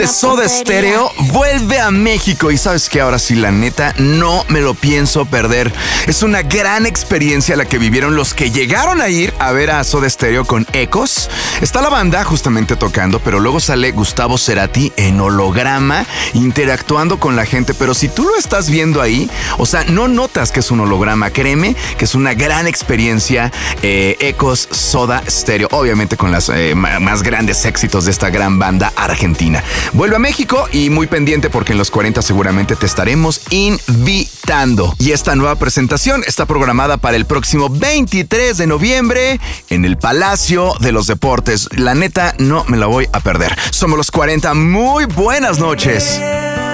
Soda Stereo vuelve a México y sabes que ahora sí, la neta, no me lo pienso perder. Es una gran experiencia la que vivieron los que llegaron a ir a ver a Soda Stereo con Ecos. Está la banda justamente tocando, pero luego sale Gustavo Cerati en holograma interactuando con la gente. Pero si tú lo estás viendo ahí, o sea, no notas que es un holograma. Créeme que es una gran experiencia. Ecos, Soda Stereo, obviamente con las más grandes éxitos de esta gran banda argentina. Vuelve a México y muy pendiente porque en los 40 seguramente te estaremos invitando. Y esta nueva presentación está programada para el próximo 23 de noviembre en el Palacio de los Deportes. La neta, no me la voy a perder. Somos los 40. Muy buenas noches.